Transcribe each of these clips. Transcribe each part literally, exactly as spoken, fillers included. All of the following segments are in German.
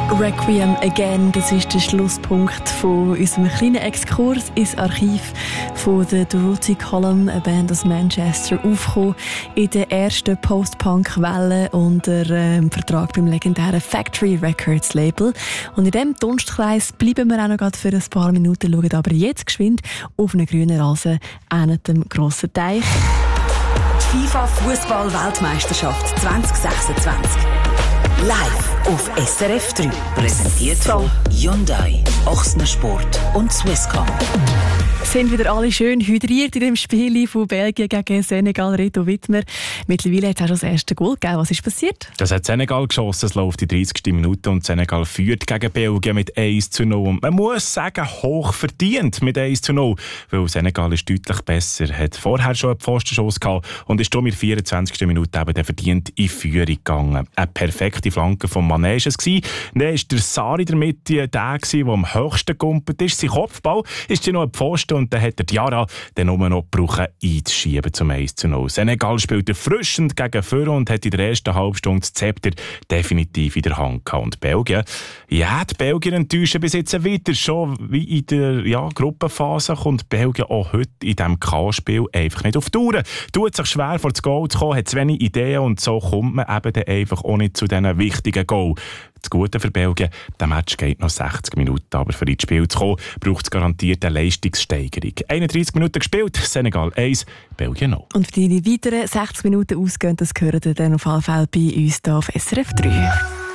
Requiem Again, das ist der Schlusspunkt von unserem kleinen Exkurs ins Archiv von der Dorothy Column, eine Band aus Manchester, aufgekommen in der ersten Post-Punk-Welle unter ähm, Vertrag beim legendären Factory Records Label. Und in diesem Dunstkreis bleiben wir auch noch für ein paar Minuten, schauen aber jetzt geschwind auf einen grünen Rasen an dem grossen Teich. Die FIFA-Fußball-Weltmeisterschaft zwanzig sechsundzwanzig. Live auf S R F drei. Präsentiert von Hyundai, Ochsner Sport und Swisscom. Sind wieder alle schön hydriert in dem Spiel von Belgien gegen Senegal. Reto Wittmer. Mittlerweile hat es auch schon das erste Goal gegeben. Was ist passiert? Das hat Senegal geschossen. Es läuft die dreißigste Minute und Senegal führt gegen Belgien mit eins zu null. Und man muss sagen, hoch verdient mit eins zu null. Weil Senegal ist deutlich besser, hat vorher schon einen Pfostenschuss gehabt und ist darum in der vierundzwanzigsten Minute eben verdient in Führung gegangen. Eine perfekte Flanke von Mané war es. Dann war der Sarri in der Mitte der, der am höchsten gekumpelt ist. Sein Kopfball ist noch ein Pfosten und dann hat der Diarra dann nur noch gebraucht, einzuschieben zum eins zu null. Senegal spielt erfrischend gegen Führer und hat in der ersten Halbstunde das Zepter definitiv in der Hand gehabt. Und Belgien, ja, die Belgier enttäuschen bis jetzt weiter. Schon wie in der ja, Gruppenphase kommt Belgien auch heute in diesem K-Spiel einfach nicht auf die Touren. Tut sich schwer, vor das Goal zu kommen, hat zu wenig Ideen und so kommt man eben dann einfach auch nicht zu diesen wichtigen Goal. Das Gute für Belgien, der Match geht noch sechzig Minuten, aber für ins Spiel zu kommen, braucht es garantiert eine Leistungssteigerung. einunddreißig Minuten gespielt, Senegal eins, Belgien null. Und für die weiteren sechzig Minuten ausgehen, das gehört ihr dann auf alle Fälle bei uns hier auf S R F drei.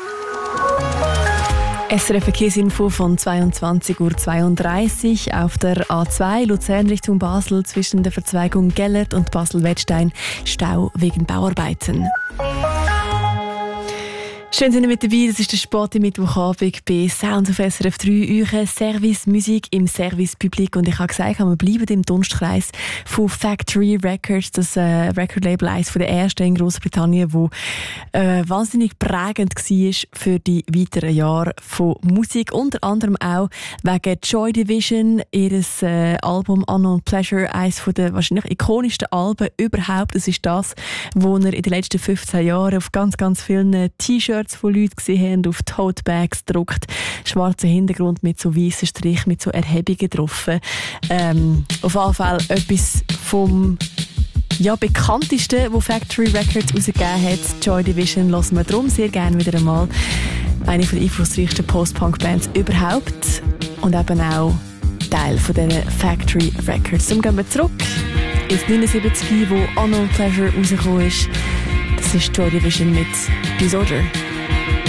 S R F Verkehrsinfo von zweiundzwanzig Uhr zweiunddreißig auf der A zwei Luzern Richtung Basel zwischen der Verzweigung Gellert und Basel-Wettstein Stau wegen Bauarbeiten. Schön sind ihr mit dabei, das ist der Sport im Mittwochabend bei Sounds auf S R F drei, eure Service-Musik im Service-Publik. Und ich habe gesagt, wir bleiben im Dunstkreis von Factory Records, das äh, Record-Label, eines der ersten in Großbritannien, das äh, wahnsinnig prägend war für die weiteren Jahre von Musik. Unter anderem auch wegen Joy Division, ihr äh, Album Unknown Pleasure, eines der wahrscheinlich ikonischsten Alben überhaupt. Das ist das, was ihr in den letzten fünfzehn Jahren auf ganz, ganz vielen T-Shirts von Leuten gesehen haben, auf Tote Bags gedruckt, schwarzer Hintergrund mit so weißen Strichen, mit so Erhebungen drauf. Ähm, auf jeden Fall etwas vom ja, bekanntesten, wo Factory Records rausgegeben hat. Joy Division hören wir darum sehr gerne wieder einmal. Eine der einflussreichsten Post-Punk-Bands überhaupt und eben auch Teil von diesen Factory Records. Darum gehen wir zurück ins neunundsiebzig, wo Unknown Pleasure rausgekommen ist. Das ist Joy Division mit Disorder.